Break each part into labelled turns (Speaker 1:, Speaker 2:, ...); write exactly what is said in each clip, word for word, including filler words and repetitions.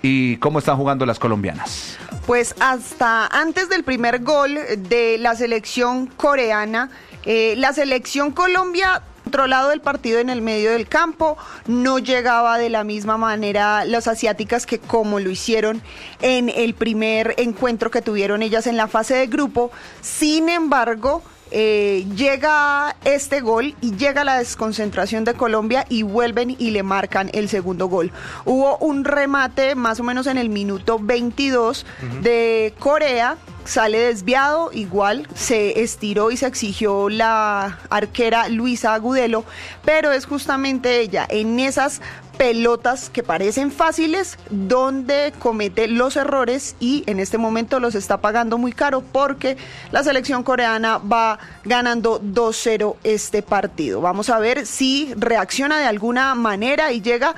Speaker 1: y cómo están jugando las colombianas.
Speaker 2: Pues hasta antes del primer gol de la selección coreana, eh, la selección Colombia controlado el partido en el medio del campo, no llegaba de la misma manera las asiáticas que como lo hicieron en el primer encuentro que tuvieron ellas en la fase de grupo. Sin embargo, Eh, llega este gol y llega la desconcentración de Colombia y vuelven y le marcan el segundo gol. Hubo un remate más o menos en el minuto veintidós uh-huh. de Corea, sale desviado, igual se estiró y se exigió la arquera Luisa Agudelo, pero es justamente ella en esas pelotas que parecen fáciles donde comete los errores y en este momento los está pagando muy caro porque la selección coreana va ganando dos cero este partido. Vamos a ver si reacciona de alguna manera y llega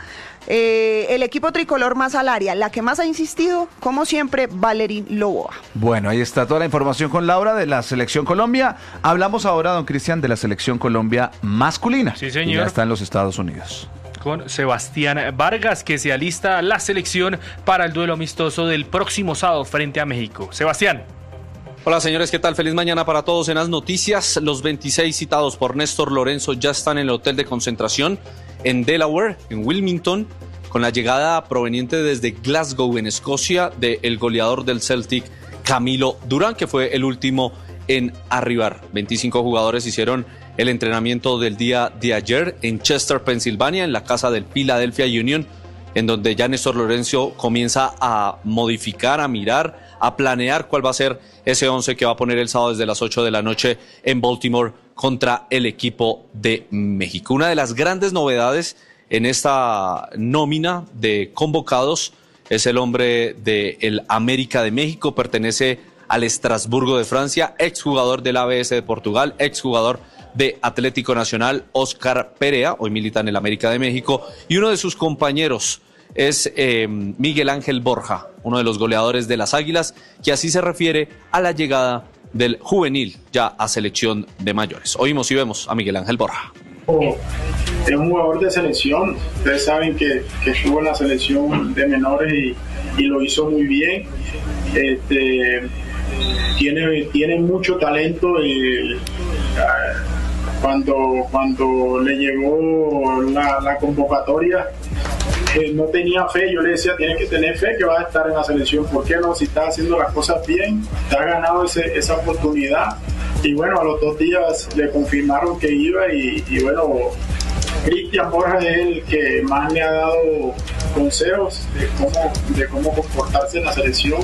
Speaker 2: eh, el equipo tricolor más al área. La que más ha insistido, como siempre, Valerín Loboa.
Speaker 1: Bueno, ahí está toda la información con Laura de la selección Colombia. Hablamos ahora, don Cristian, de la selección Colombia masculina.
Speaker 3: Sí, señor.
Speaker 1: Que ya está en los Estados Unidos.
Speaker 3: Con Sebastián Vargas, que se alista la selección para el duelo amistoso del próximo sábado frente a México. Sebastián.
Speaker 4: Hola señores, ¿qué tal? Feliz mañana para todos. En las noticias, los veintiséis citados por Néstor Lorenzo ya están en el hotel de concentración en Delaware, en Wilmington, con la llegada proveniente desde Glasgow, en Escocia, del goleador del Celtic, Camilo Durán, que fue el último en arribar. veinticinco jugadores hicieron el entrenamiento del día de ayer en Chester, Pensilvania, en la casa del Philadelphia Union, en donde ya Néstor Lorenzo comienza a modificar, a mirar, a planear cuál va a ser ese once que va a poner el sábado desde las ocho de la noche en Baltimore contra el equipo de México. Una de las grandes novedades en esta nómina de convocados es el hombre del América de México, pertenece al Estrasburgo de Francia, exjugador del A B S de Portugal, exjugador de Atlético Nacional, Óscar Perea, hoy milita en el América de México, y uno de sus compañeros es eh, Miguel Ángel Borja, uno de los goleadores de las Águilas, que así se refiere a la llegada del juvenil ya a selección de mayores. Oímos y vemos a Miguel Ángel Borja.
Speaker 5: Es un jugador de selección, ustedes saben que, que estuvo en la selección de menores y, y lo hizo muy bien. Este, tiene, tiene mucho talento y cuando, cuando le llegó la, la convocatoria eh, no tenía fe, yo le decía tienes que tener fe que vas a estar en la selección, ¿por qué no? Si estás haciendo las cosas bien, te has ganado ese, esa oportunidad. Y bueno, a los dos días le confirmaron que iba y, y bueno, Cristian Borja es el que más le ha dado consejos de cómo, de cómo comportarse en la selección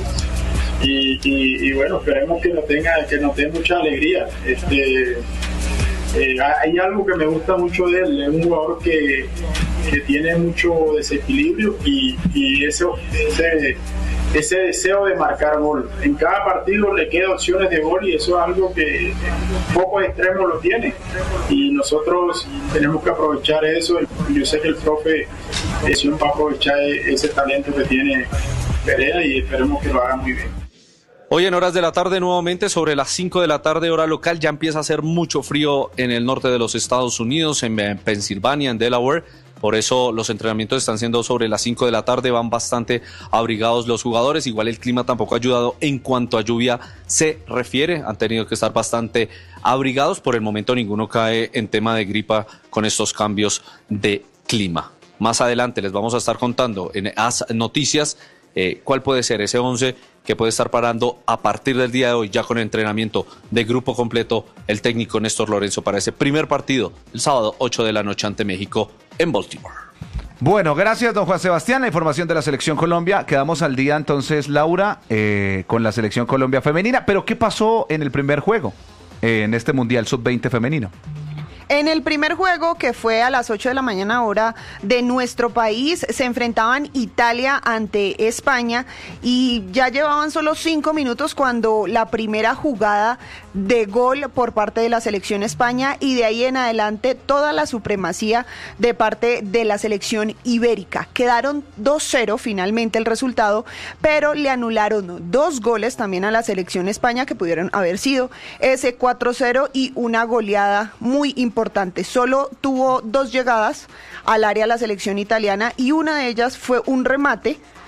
Speaker 5: y, y, y bueno, esperemos que nos tenga, que nos dé mucha alegría. Este, eh, hay algo que me gusta mucho de él, es un jugador que, que tiene mucho desequilibrio y, y ese, ese ese deseo de marcar gol. En cada partido le queda opciones de gol y eso es algo que pocos extremos lo tienen y nosotros tenemos que aprovechar eso. Yo sé que el profe va a aprovechar ese talento que tiene Perea y esperemos que lo haga muy bien.
Speaker 4: Hoy en horas de la tarde, nuevamente sobre las cinco de la tarde hora local, ya empieza a hacer mucho frío en el norte de los Estados Unidos, en Pensilvania, en Delaware. Por eso los entrenamientos están siendo sobre las cinco de la tarde, van bastante abrigados los jugadores. Igual el clima tampoco ha ayudado en cuanto a lluvia se refiere. Han tenido que estar bastante abrigados. Por el momento ninguno cae en tema de gripa con estos cambios de clima. Más adelante les vamos a estar contando en las noticias eh, cuál puede ser ese once que puede estar parando a partir del día de hoy, ya con el entrenamiento de grupo completo, el técnico Néstor Lorenzo para ese primer partido, el sábado ocho de la noche ante México en Baltimore.
Speaker 1: Bueno, gracias don Juan Sebastián, la información de la Selección Colombia. Quedamos al día entonces, Laura, eh, con la Selección Colombia femenina. Pero ¿qué pasó en el primer juego, eh, en este Mundial sub veinte femenino?
Speaker 2: En el primer juego, que fue a las ocho de la mañana hora de nuestro país, se enfrentaban Italia ante España y ya llevaban solo cinco minutos cuando la primera jugada de gol por parte de la selección España y de ahí en adelante toda la supremacía de parte de la selección ibérica. Quedaron dos cero finalmente el resultado, pero le anularon dos goles también a la selección España que pudieron haber sido ese cuatro cero y una goleada muy importante. Solo tuvo dos llegadas al área la selección italiana y una de ellas fue un remate